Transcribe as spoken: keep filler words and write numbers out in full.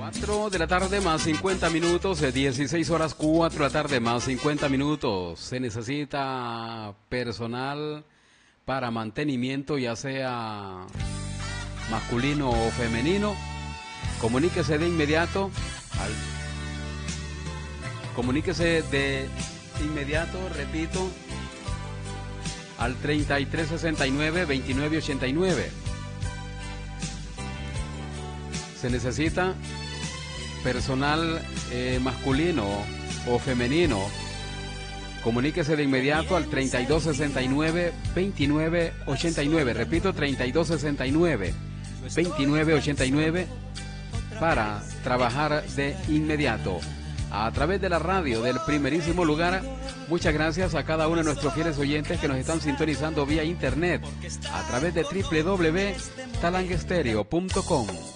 cuatro de la tarde más cincuenta minutos, dieciséis horas cuatro de la tarde más cincuenta minutos. Se necesita personal para mantenimiento, ya sea masculino o femenino. Comuníquese de inmediato al comuníquese de inmediato, repito, al treinta y tres sesenta y nueve, veintinueve ochenta y nueve. Se necesita personal eh, masculino o femenino. Comuníquese de inmediato al treinta y dos sesenta y nueve, veintinueve ochenta y nueve. Repito, treinta y dos sesenta y nueve, veintinueve ochenta y nueve para trabajar de inmediato. A través de la radio del primerísimo lugar, muchas gracias a cada uno de nuestros fieles oyentes que nos están sintonizando vía internet a través de doble u doble u doble u punto talanguestereo punto com.